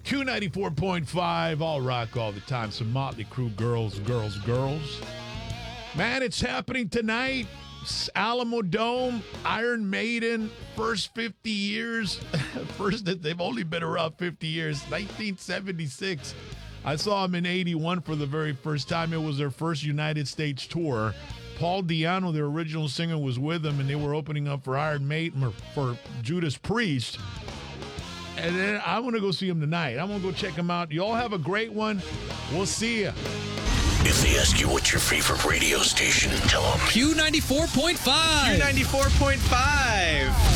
Q94.5, all rock all the time. Some Motley Crue, girls. Man, it's happening tonight. Alamo Dome, Iron Maiden, first 50 years. They've only been around 50 years, 1976. I saw them in 81 for the very first time. It was their first United States tour. Paul Di'Anno, their original singer, was with them, and they were opening up for Iron Maiden, or for Judas Priest. And then I want to go see them tonight. I'm going to go check them out. Y'all have a great one. We'll see ya. If they ask you what's your favorite radio station, tell them Q94.5. Q94.5.